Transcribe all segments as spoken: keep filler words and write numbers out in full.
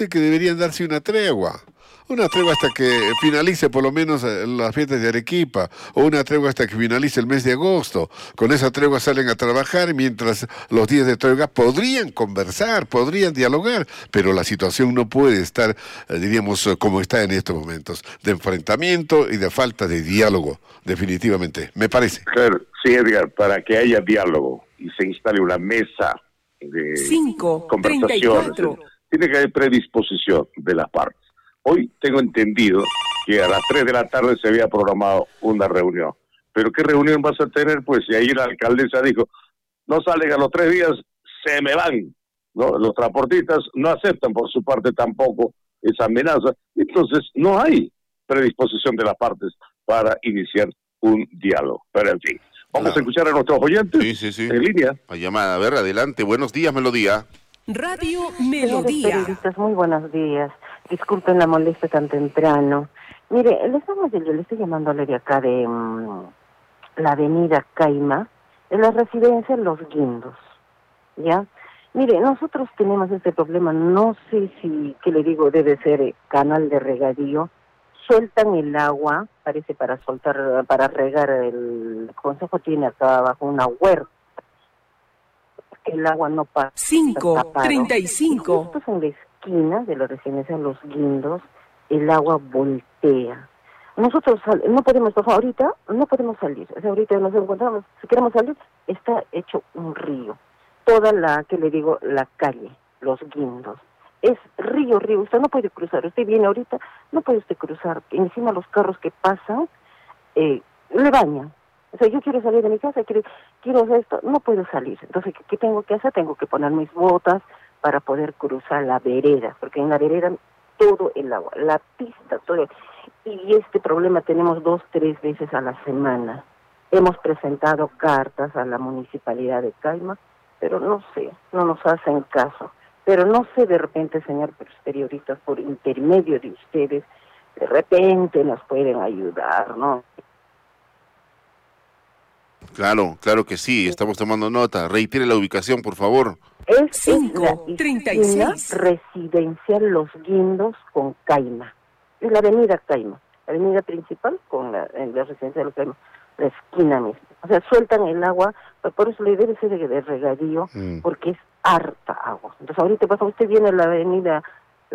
parece que deberían darse una tregua. Una tregua hasta que finalice por lo menos las fiestas de Arequipa, o una tregua hasta que finalice el mes de agosto. Con esa tregua salen a trabajar, mientras los días de tregua podrían conversar, podrían dialogar, pero la situación no puede estar, eh, diríamos, como está en estos momentos, de enfrentamiento y de falta de diálogo, definitivamente, me parece. Claro, sí, Edgar, para que haya diálogo y se instale una mesa de cinco, conversaciones, tiene que haber predisposición de las partes. Hoy tengo entendido que a las tres de la tarde se había programado una reunión. ¿Pero qué reunión vas a tener? Pues si ahí la alcaldesa dijo, no salen a los tres días, se me van, ¿no? Los transportistas no aceptan por su parte tampoco esa amenaza. Entonces no hay predisposición de las partes para iniciar un diálogo. Pero en fin, vamos claro. a escuchar a nuestros oyentes sí, sí, sí. en línea. La llamada, a ver, adelante. Buenos días, Melodía. Radio Melodía. Muy buenos días. Disculpen la molestia tan temprano. Mire, le estamos, yo le estoy llamándole de acá de um, la avenida Caima, de la residencia Los Guindos, ¿ya? Mire, nosotros tenemos este problema, no sé si, ¿qué le digo? Debe ser canal de regadío. Sueltan el agua, parece para soltar, para regar, el consejo tiene acá abajo una huerta. El agua no pasa. cinco, treinta y cinco. Justo en la esquina de la residencia Los Guindos, el agua voltea. Nosotros sal- no podemos, por favor, ahorita no podemos salir. O sea, ahorita nos encontramos, si queremos salir, está hecho un río. Toda la, que le digo, la calle, Los Guindos. Es río, río. Usted no puede cruzar. Usted viene ahorita, no puede usted cruzar. Encima los carros que pasan, eh, le bañan. O sea, yo quiero salir de mi casa, quiero, quiero hacer esto, no puedo salir. Entonces, ¿qué, ¿qué tengo que hacer? Tengo que poner mis botas para poder cruzar la vereda, porque en la vereda todo el agua, la pista, todo. Y este problema tenemos dos, tres veces a la semana. Hemos presentado cartas a la municipalidad de Caima, pero no sé, no nos hacen caso. Pero no sé, de repente, señor periodistas, por intermedio de ustedes, de repente nos pueden ayudar, ¿no? Claro, claro que sí, estamos tomando nota. Reitere la ubicación, por favor. Es cinco, treinta y seis. Residencial Los Guindos con Caima. Es la avenida Caima, la avenida principal con la, la residencia de Los Caima, la esquina misma. O sea, sueltan el agua, por eso le debe ser de, de regadío, mm. porque es harta agua. Entonces ahorita, pues, usted viene a la avenida,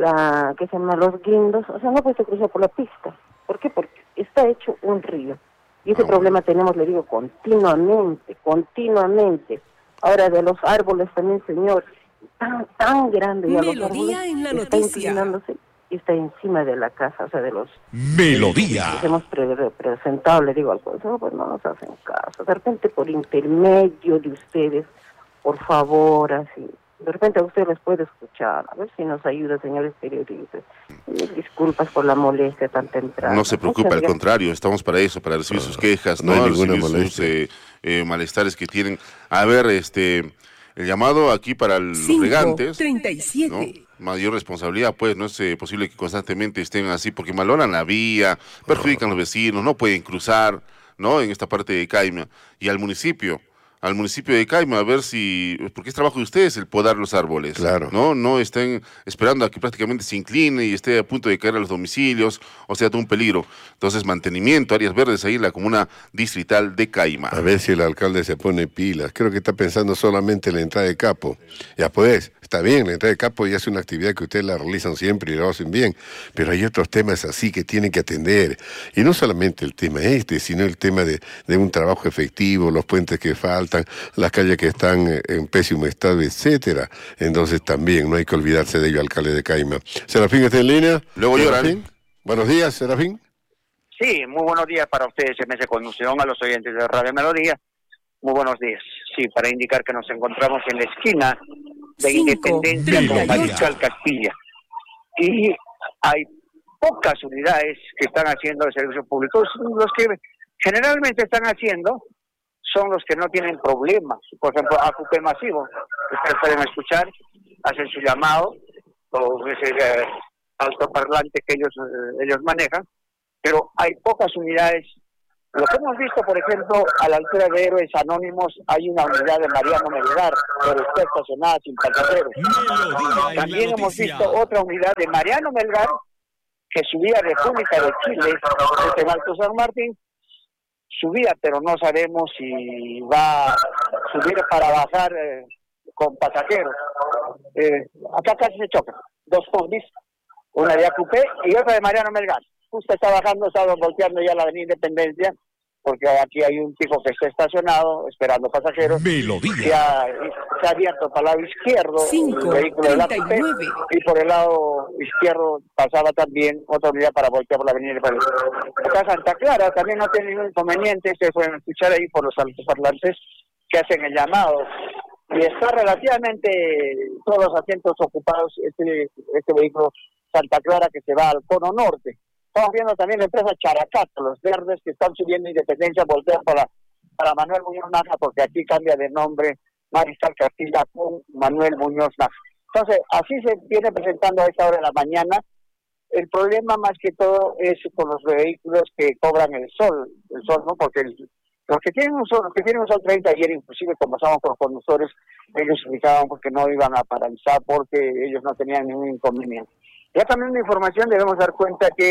la que se llama Los Guindos, o sea, no puede cruzar por la pista. ¿Por qué? Porque está hecho un río. Y ese oh. problema tenemos, le digo, continuamente, continuamente. Ahora, de los árboles también, señor, tan, tan grande. Ya Melodía los árboles en la está noticia. inclinándose y está encima de la casa, o sea, de los... Melodía. Los hemos pre presentado, le digo al consejo, pues no nos hacen caso. De repente, por intermedio de ustedes, por favor, así... De repente a usted les puede escuchar, a ver si nos ayuda, señores periodistas. Disculpas por la molestia tan temprana. No se preocupe, al contrario, estamos para eso, para recibir sus quejas, no, no hay ninguna recibir molestia. sus eh, eh, malestares que tienen. A ver, este, el llamado aquí para el, los cinco, regantes, treinta y siete. ¿no? Mayor responsabilidad, pues, no es eh, posible que constantemente estén así, porque maloran la vía, perjudican a los vecinos, no pueden cruzar, ¿no? En esta parte de Caima, y al municipio. al municipio de Caima, a ver si, porque es trabajo de ustedes el podar los árboles, claro. no no estén esperando a que prácticamente se incline y esté a punto de caer a los domicilios, o sea, todo un peligro. Entonces, mantenimiento, áreas verdes ahí en la comuna distrital de Caima. A ver si el alcalde se pone pilas. Creo que está pensando solamente en la entrada de Capo. Ya pues, está bien, la entrada de Capo ya es una actividad que ustedes la realizan siempre y lo hacen bien, pero hay otros temas así que tienen que atender. Y no solamente el tema este, sino el tema de, de un trabajo efectivo, los puentes que faltan, las calles que están en pésimo estado, etcétera. Entonces también no hay que olvidarse de ello, alcalde de Caima. Serafín, ¿está en línea? Luego lloran. Buenos días, Serafín. Sí, muy buenos días para ustedes, M S Conducción, a los oyentes de Radio Melodía. Muy buenos días. Sí, para indicar que nos encontramos en la esquina de Cinco, Independencia con Mariscal Castilla. Y hay pocas unidades que están haciendo el servicio público. Los que generalmente están haciendo son los que no tienen problemas. Por ejemplo, A Q P Masivo, ustedes pueden escuchar, hacen su llamado, o ese eh, altoparlante que ellos, eh, ellos manejan, pero hay pocas unidades Lo que hemos visto, por ejemplo, a la altura de Héroes Anónimos, hay una unidad de Mariano Melgar, pero está estacionada sin pasajeros. También hemos visto otra unidad de Mariano Melgar, que subía a República de Chile, desde Alto San Martín, subía, pero no sabemos si va a subir para bajar eh, con pasajeros. Eh, acá casi se chocan, dos combis, una de A Q P y otra de Mariano Melgar. Justo está bajando, está volteando ya la avenida Independencia, porque aquí hay un tipo que está estacionado esperando pasajeros. Melodía. Se ha, se ha abierto para el lado izquierdo cinco, el vehículo del A Q P, y por el lado izquierdo pasaba también otra unidad para voltear por la avenida Independencia. Acá Santa Clara también no tiene ningún inconveniente, se pueden escuchar ahí por los altoparlantes que hacen el llamado. Y está relativamente todos los asientos ocupados este, este vehículo Santa Clara que se va al cono norte. Estamos viendo también la empresa Characato, los verdes que están subiendo Independencia, voltean para, para Manuel Muñoz Naja, porque aquí cambia de nombre Mariscal Castilla con Manuel Muñoz Naja. Entonces, así se viene presentando a esta hora de la mañana. El problema más que todo es con los vehículos que cobran el sol, el sol, ¿no? Porque el, los que tienen un sol, los que tienen un sol treinta, ayer inclusive conversamos con los conductores, ellos explicaban porque no iban a paralizar, porque ellos no tenían ningún inconveniente. Ya también una información, debemos dar cuenta que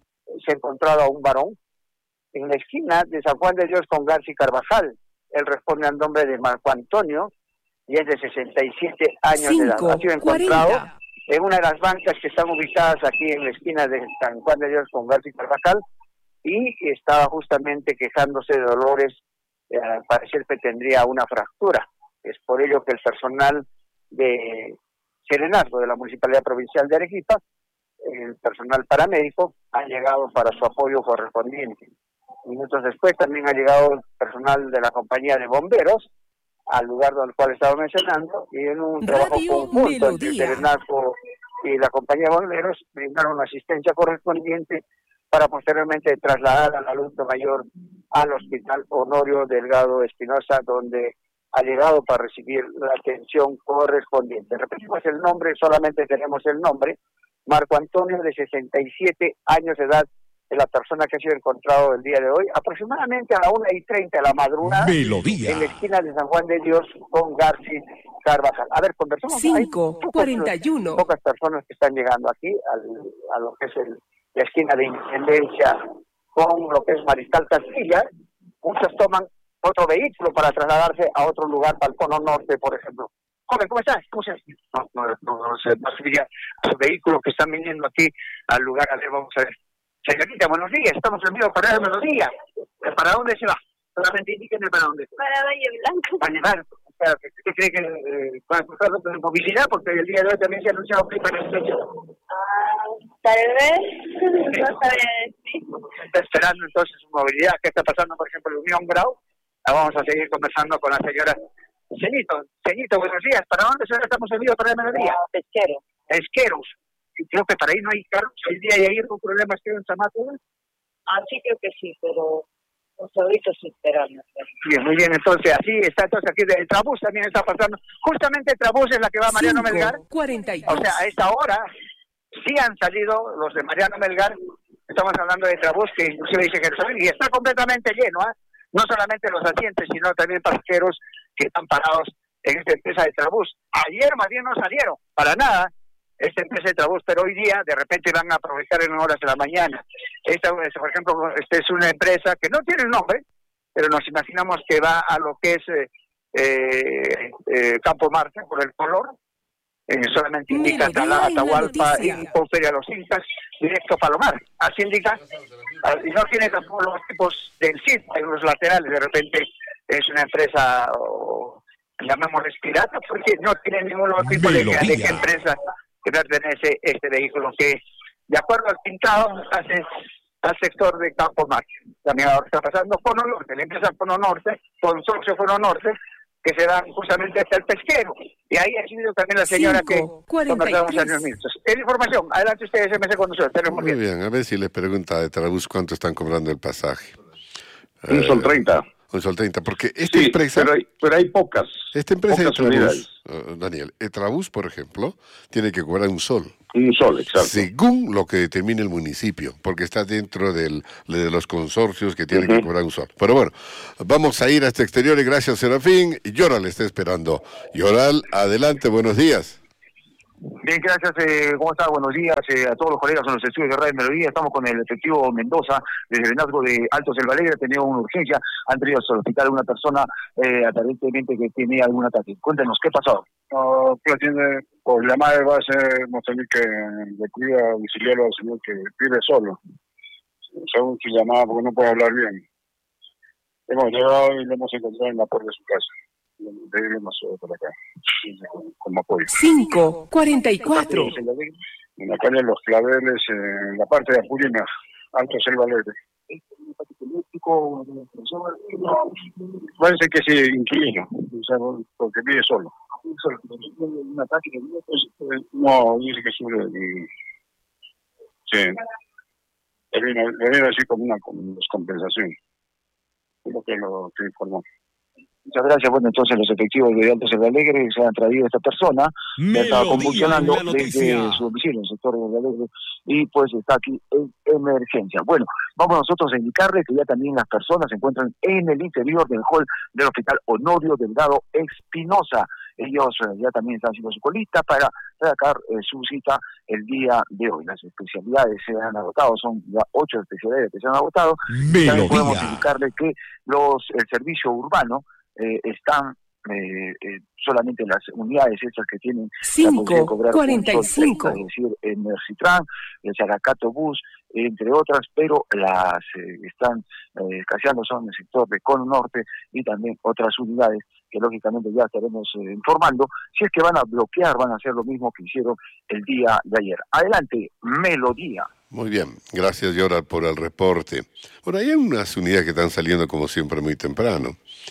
se encontraba a un varón en la esquina de San Juan de Dios con García Carvajal. Él responde al nombre de Marco Antonio y es de sesenta y siete años cinco, de edad. Ha sido encontrado cuarenta. En una de las bancas que están ubicadas aquí en la esquina de San Juan de Dios con García Carvajal y estaba justamente quejándose de dolores, eh, al parecer que tendría una fractura. Es por ello que el personal de Serenazgo de la Municipalidad Provincial de Arequipa, el personal paramédico, ha llegado para su apoyo correspondiente. Minutos después también ha llegado el personal de la compañía de bomberos al lugar al cual estaba mencionando, y en un trabajo Radio conjunto entre Melodía. Serenazgo y la compañía de bomberos brindaron la asistencia correspondiente para posteriormente trasladar al adulto mayor al Hospital Honorio Delgado Espinosa, donde ha llegado para recibir la atención correspondiente. Repetimos el nombre, solamente tenemos el nombre. Marco Antonio, de sesenta y siete años de edad, es la persona que ha sido encontrado el día de hoy, aproximadamente a la una y treinta de la madrugada, Melodía. en la esquina de San Juan de Dios con García Carvajal. A ver, conversamos. cinco, Hay pocas- cuarenta y uno. Pocas personas que están llegando aquí al, a lo que es el, la esquina de Independencia con lo que es Mariscal Castilla. Muchos toman otro vehículo para trasladarse a otro lugar, para el cono norte, por ejemplo. Joven, ¿cómo estás? ¿Cómo estás? No, no, no, no sé, no sería los vehículos que están viniendo aquí al lugar. A ver, vamos a ver. Señorita, buenos días, estamos en vivo para buenos días. ¿Para dónde se va? Solamente indíquenme para dónde. Para Valle Blanco. Valle Blanco. O sea, ¿qué cree que eh, va a cruzar de movilidad? Porque el día de hoy también se ha anunciado que para el Ah, tal vez, no sabría decir. Está esperando entonces su movilidad. ¿Qué está pasando, por ejemplo, en Unión Grau? La vamos a seguir conversando con la señora Cenito. Cenito, buenos días. ¿Para dónde señora estamos en vivo para el mediodía? Ah, pesquero. Esqueros. Y creo que para ahí no hay carros. El día de ayer hubo problemas que en Zamato. Ah, sí, creo que sí, pero los ahorita se esperan. Bien, muy bien. Entonces, así está. Entonces, aquí el Trabús también está pasando. Justamente Trabús es la que va a Mariano Melgar. cinco, cuarenta y O dos. sea, a esta hora sí han salido los de Mariano Melgar. Estamos hablando de Trabús, que inclusive dice que y está completamente lleno, ¿eh? No solamente los asientos, sino también pasajeros que están parados en esta empresa de Trabús. Ayer más bien no salieron, para nada, esta empresa de Trabús, pero hoy día de repente van a aprovechar en horas de la mañana. Esta, por ejemplo, esta es una empresa que no tiene nombre, pero nos imaginamos que va a lo que es eh, eh, eh, Campo Marte, por el color. Eh, solamente indica Melodía Atalá, en la Atahualpa y noticia. Conferia a los Incas, directo a Palomar. Así indica. Ah, y no tiene tampoco los tipos del C I D en los laterales. De repente es una empresa, o, llamémosles pirata, porque no tiene ningún tipo de, de qué empresa que pertenece este vehículo que, de acuerdo al pintado, hace al sector de Campo Marte. También ahora está pasando Cono Norte, la empresa Cono Norte, Consorcio Cono Norte, que se dan justamente hasta el pesquero. Y ahí ha sido también la señora cinco, que cuarenta y conversamos tres. en los minutos. Es información. Adelante ustedes, M S Conducción. Tenemos Muy bien, a ver si les pregunta de Trabús cuánto están cobrando el pasaje. Un Eh, sol treinta. Un sol treinta, porque esta Sí, empresa... pero hay, pero hay pocas. Esta empresa pocas Etrabús, unidades. uh, Daniel, Etrabús, por ejemplo, tiene que cobrar un sol. Un sol, exacto. Según lo que determine el municipio, porque está dentro del, de los consorcios que tienen Uh-huh. que cobrar un sol. Pero bueno, vamos a ir hasta exteriores, gracias Serafín. Yoral está esperando. Yoral, adelante, buenos días. Bien, gracias. Eh, ¿Cómo está? Buenos días eh, a todos los colegas en los estudios de Radio Melodía. Estamos con el efectivo Mendoza, desde el Venazgo de Alto Selva Alegre. Ha tenido una urgencia. Han traído al hospital a una persona eh, aparentemente que tiene algún ataque. Cuéntenos, ¿qué pasó? No, pues tiene, por llamada de base, hemos tenido que le cuida domiciliario al señor que vive solo. Según su llamada, porque no puede hablar bien. Hemos llegado y lo hemos encontrado en la puerta de su casa. De ahí lo hemos por acá, como apoyo. cinco cuarenta y cuatro. En la calle Los Claveles, en la parte de Apurina, Alto Selva Alegre. Parece que es inquilino, o sea, porque vive solo. ¿Un ataque que vive? No, dice que sube. Sí. Le viene, le viene así como una descompensación. Es lo que lo que informó. Muchas gracias. Bueno, entonces los efectivos de Alto Selva Alegre se han traído a esta persona que estaba convulsionando desde su domicilio en el sector de Selva Alegre y pues está aquí en emergencia. Bueno, vamos nosotros a indicarle que ya también las personas se encuentran en el interior del hall del Hospital Honorio Delgado Espinosa. Ellos eh, ya también están haciendo su colita para sacar eh, su cita el día de hoy. Las especialidades se han agotado, son ya ocho especialidades que se han agotado. También podemos indicarle que los el servicio urbano Eh, están eh, eh, solamente las unidades esas que tienen cinco cuarenta y cinco, es decir, el Mercitran, el Zaracato Bus, entre otras, pero las eh, están eh, escaseando son el sector de Cono Norte y también otras unidades que lógicamente ya estaremos eh, informando. Si es que van a bloquear, van a hacer lo mismo que hicieron el día de ayer. Adelante, Melodía. Muy bien, gracias Yoral por el reporte. Bueno, hay unas unidades que están saliendo como siempre muy temprano.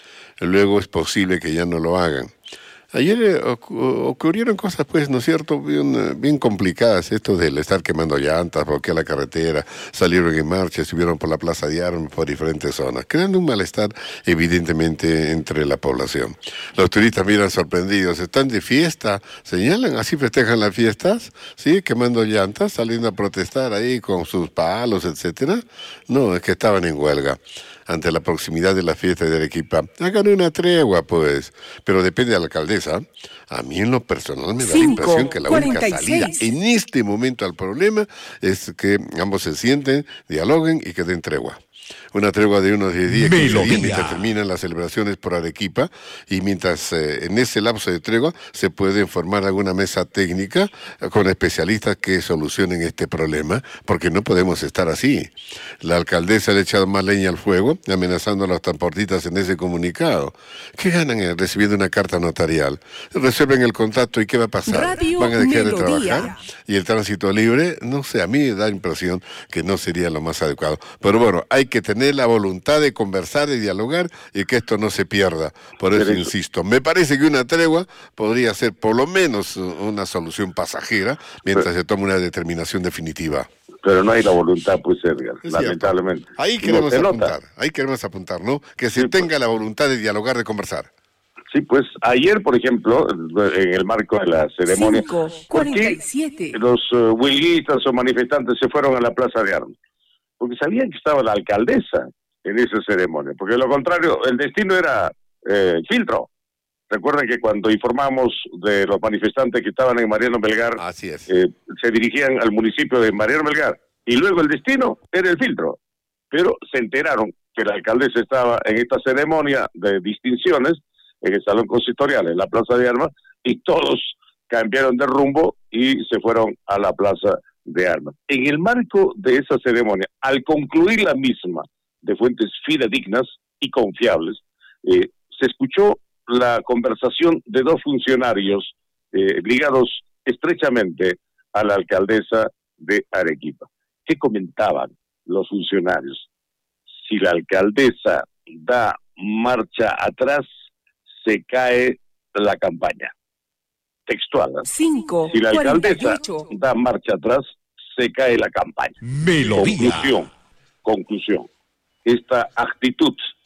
Luego es posible que ya no lo hagan. Ayer eh, ocu- ocurrieron cosas, pues, ¿no es cierto?, bien, bien complicadas. Esto del estar quemando llantas, bloquear la carretera, salieron en marcha, estuvieron por la Plaza de Armas, por diferentes zonas, creando un malestar, evidentemente, entre la población. Los turistas miran sorprendidos, están de fiesta, señalan, así festejan las fiestas, ¿sí?, quemando llantas, saliendo a protestar ahí con sus palos, etcétera. No, es que estaban en huelga. Ante la proximidad de la fiesta de Arequipa, hagan una tregua, pues. Pero depende de la alcaldesa. A mí en lo personal me da la impresión que la única salida en este momento al problema es que ambos se sienten, dialoguen y que den tregua. Una tregua de unos diez días, quince días, mientras terminan las celebraciones por Arequipa, y mientras eh, en ese lapso de tregua se puede formar alguna mesa técnica con especialistas que solucionen este problema, porque no podemos estar así. La alcaldesa le ha echado más leña al fuego, amenazando a los transportistas en ese comunicado. ¿Qué ganan eh, recibiendo una carta notarial? Resuelven el contrato y ¿qué va a pasar? Radio ¿Van a dejar de Melodía. trabajar? ¿Y el tránsito libre? No sé, a mí me da la impresión que no sería lo más adecuado. Pero bueno, hay que tener la voluntad de conversar, de dialogar y que esto no se pierda. Por eso Pero insisto, me parece que una tregua podría ser por lo menos una solución pasajera mientras Pero, se toma una determinación definitiva. Pero no hay la voluntad, pues, Edgar, Es lamentablemente. Ahí No queremos se apuntar, nota. ahí queremos apuntar, ¿no? Que se Sí, tenga pues. la voluntad de dialogar, de conversar. Sí, pues ayer, por ejemplo, en el marco de la ceremonia, cinco ¿por cuarenta qué y siete. los uh, huelguistas o manifestantes se fueron a la Plaza de Armas? Porque sabían que estaba la alcaldesa en esa ceremonia, porque de lo contrario, el destino era eh, filtro. Recuerden que cuando informamos de los manifestantes que estaban en Mariano Melgar, Así es. eh, se dirigían al municipio de Mariano Melgar, y luego el destino era el filtro. Pero se enteraron que la alcaldesa estaba en esta ceremonia de distinciones, en el Salón Consistorial, en la Plaza de Armas, y todos cambiaron de rumbo y se fueron a la Plaza de Armas. En el marco de esa ceremonia, al concluir la misma, de fuentes fidedignas y confiables, eh, se escuchó la conversación de dos funcionarios eh, ligados estrechamente a la alcaldesa de Arequipa. ¿Qué comentaban los funcionarios? Si la alcaldesa da marcha atrás, se cae la campaña. Textual. ¿eh? cinco Si la cuarenta y alcaldesa ocho. da marcha atrás, se cae la campaña. Melodía. Conclusión. Conclusión. Esta actitud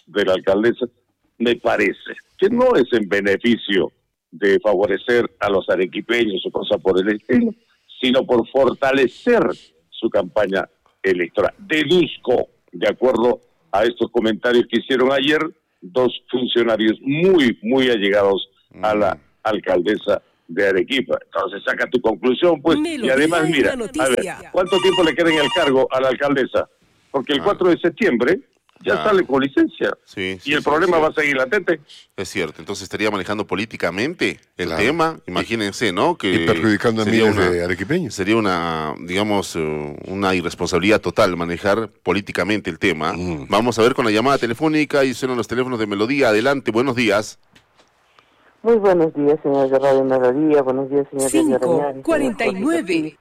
de la alcaldesa, me parece que no es en beneficio de favorecer a los arequipeños o cosas por el estilo, sino por fortalecer su campaña electoral. Deduzco, de acuerdo a estos comentarios que hicieron ayer, dos funcionarios muy, muy allegados a la alcaldesa de Arequipa. Entonces saca tu conclusión, pues, y además mira, a ver, ¿cuánto tiempo le queda en el cargo a la alcaldesa? Porque el cuatro de septiembre ya ah. sale con licencia, sí, sí, y el sí, problema sí. va a seguir latente. Es cierto, entonces estaría manejando políticamente el claro. tema, imagínense, ¿no? Que y perjudicando a miles de arequipeños. Sería una, digamos, una irresponsabilidad total manejar políticamente el tema. Mm. Vamos a ver con la llamada telefónica y suenan los teléfonos de Melodía. Adelante, buenos días. Muy buenos días, señores de Radio Melodía. Buenos días, señores de cinco cuarenta y nueve.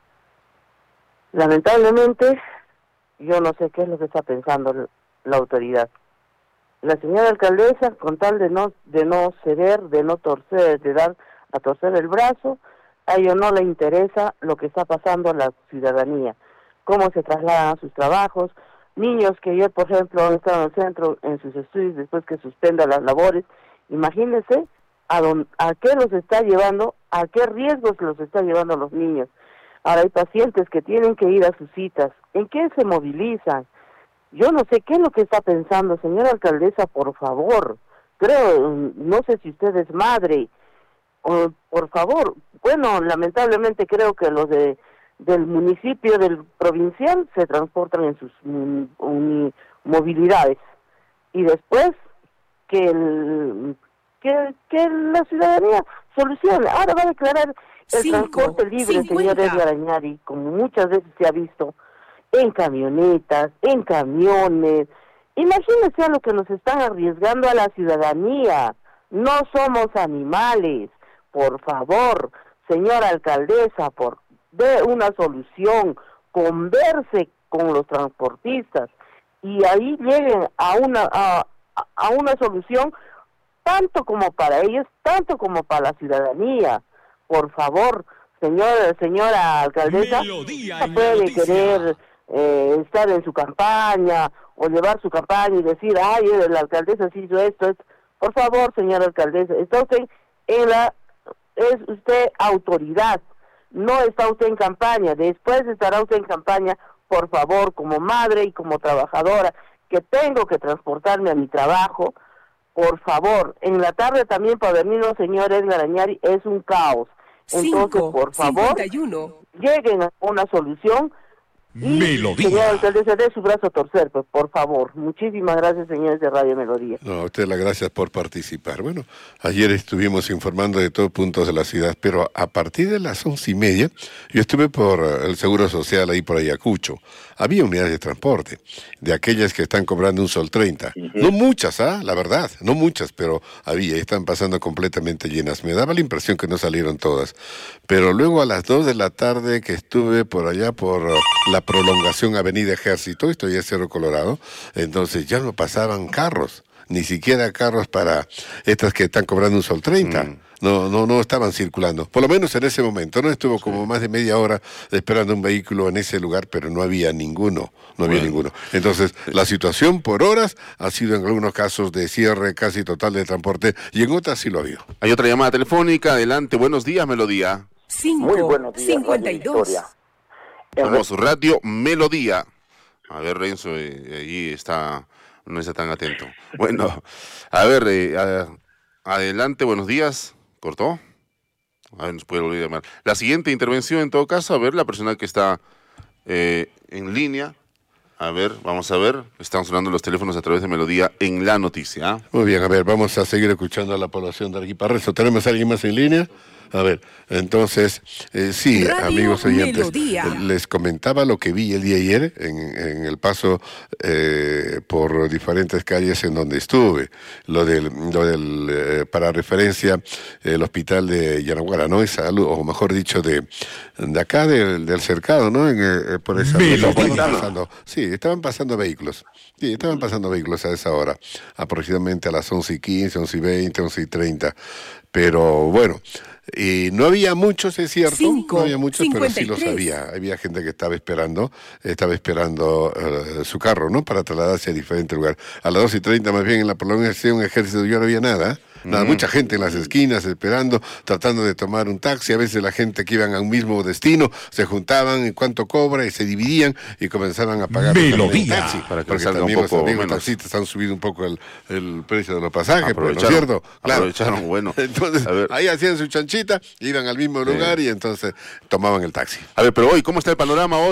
Lamentablemente, yo no sé qué es lo que está pensando la autoridad. La señora alcaldesa, con tal de no de no ceder, de no torcer, de dar a torcer el brazo, a ello no le interesa lo que está pasando a la ciudadanía, cómo se trasladan a sus trabajos, niños que ayer, por ejemplo, han estado en el centro en sus estudios después que suspenda las labores. Imagínense a, don, a qué los está llevando, a qué riesgos los está llevando los niños. Ahora hay pacientes que tienen que ir a sus citas. ¿En qué se movilizan? Yo no sé qué es lo que está pensando, señora alcaldesa, por favor. Creo, no sé si usted es madre, o, por favor. Bueno, lamentablemente creo que los de del municipio, del provincial, se transportan en sus un, un, movilidades. Y después, que, el, que, que la ciudadanía solucione. Ahora va a declarar el Cinco, transporte libre, cincuenta. Señor Edgar Añari, como muchas veces se ha visto, en camionetas, en camiones. Imagínense a lo que nos están arriesgando a la ciudadanía. No somos animales. Por favor, señora alcaldesa, por dé una solución, converse con los transportistas y ahí lleguen a una a, a una solución tanto como para ellos, tanto como para la ciudadanía. Por favor, señora señora alcaldesa, no puede querer eh, estar en su campaña o llevar su campaña y decir, ay, la alcaldesa sí hizo esto, esto. Por favor, señora alcaldesa, está usted en la, es usted autoridad, no está usted en campaña, después estará usted en campaña. Por favor, como madre y como trabajadora, que tengo que transportarme a mi trabajo, por favor, en la tarde también para venirnos, señor Edgar Añari, es un caos. Entonces, Cinco, por favor, cincuenta y uno. Lleguen a una solución y, Melodía. Señor alcaldesa, dé su brazo a torcer, pues, por favor. Muchísimas gracias, señores de Radio Melodía. No, a usted las gracias por participar. Bueno, ayer estuvimos informando de todos puntos de la ciudad, pero a partir de las once y media, yo estuve por el Seguro Social ahí por Ayacucho. Había unidades de transporte, de aquellas que están cobrando un sol treinta. Uh-huh. No muchas, ¿ah? La verdad, no muchas, pero había, están pasando completamente llenas. Me daba la impresión que no salieron todas. Pero luego a las dos de la tarde que estuve por allá por la prolongación Avenida Ejército, estoy en Cerro Colorado, entonces ya no pasaban carros, ni siquiera carros para estas que están cobrando un sol treinta. Mm. No, no, no estaban circulando. Por lo menos en ese momento, ¿no? Estuvo como más de media hora esperando un vehículo en ese lugar, pero no había ninguno, no había bueno. ninguno. Entonces, la situación por horas ha sido en algunos casos de cierre casi total de transporte y en otras sí lo ha habido. Hay otra llamada telefónica, adelante, buenos días, Melodía. Cinco, Muy buenos días, cincuenta y dos. Vamos, Radio Melodía. A ver, Renzo, eh, ahí está, no está tan atento. Bueno, a ver, eh, a, adelante, buenos días. ¿Cortó? A ver, nos puede volver a llamar. La siguiente intervención, en todo caso, a ver, la persona que está eh, en línea. A ver, vamos a ver. Están sonando los teléfonos a través de Melodía en la noticia. ¿eh? Muy bien, a ver, vamos a seguir escuchando a la población de Arequipa. ¿Tenemos a alguien más en línea? A ver, entonces, eh, sí, Radio amigos oyentes, Melodía. Les comentaba lo que vi el día ayer en, en el paso eh, por diferentes calles en donde estuve. Lo del, lo del eh, para referencia, el hospital de Yanaguara, ¿no? Esa, o mejor dicho, de, de acá, del, del cercado, ¿no? En, eh, por esa estaban pasando, sí, estaban pasando vehículos. Sí, estaban pasando vehículos a esa hora, aproximadamente a las once y quince, once y veinte, once y treinta. Pero bueno, y no había muchos, es cierto, Cinco, no había muchos, pero sí cincuenta y los tres. había. Había gente que estaba esperando, estaba esperando uh, su carro, ¿no? Para trasladarse a diferente lugar. A las dos y treinta más bien en la prolongación ejército ya no había nada. Nada, mucha gente en las esquinas esperando, tratando de tomar un taxi. A veces la gente que iban a un mismo destino se juntaban en cuánto cobra y se dividían y comenzaban a pagar Melodía. el taxi. Para que Porque salga también un los poco amigos menos. taxistas han subido un poco el, el precio de los pasajes, pues, ¿no es Aprovecharon, cierto? Claro. aprovecharon, bueno. Entonces, A ver. ahí hacían su chanchita, iban al mismo lugar y entonces tomaban el taxi. A ver, pero hoy, ¿cómo está el panorama hoy?